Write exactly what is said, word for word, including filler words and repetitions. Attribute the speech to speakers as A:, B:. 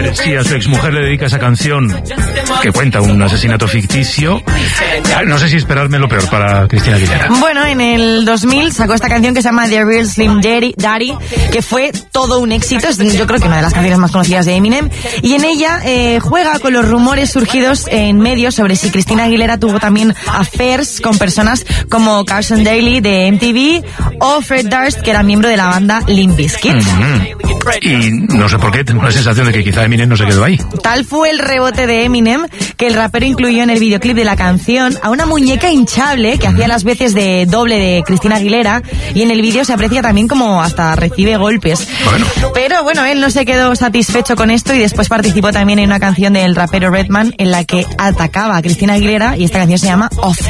A: él, si a su exmujer le dedica esa canción que cuenta un asesinato ficticio, no sé si esperarme lo peor para Cristina Aguilera.
B: Bueno, en el dos mil sacó esta canción que se llama The Real Slim Daddy, Daddy, que fue todo un éxito, es yo creo que una de las canciones más conocidas de Eminem, y en ella eh, juega con los rumores surgidos en medios sobre si Cristina Aguilera tuvo también affairs con personas como Carson Daly de M T V o Fred Durst, que era miembro de la banda Limp Bizkit.
A: Mm-hmm. Y no sé por qué, tengo la sensación de que quizá Eminem no se quedó ahí.
B: Tal fue el rebote de Eminem que el rapero incluyó en el videoclip de la canción a una muñeca hinchable que hacía las veces de doble de Cristina Aguilera, y en el vídeo se aprecia también como hasta recibe golpes.
A: Bueno.
B: Pero bueno, él no se quedó satisfecho con esto y después participó también en una canción del rapero Redman en la que atacaba a Cristina Aguilera, y esta canción se llama Off.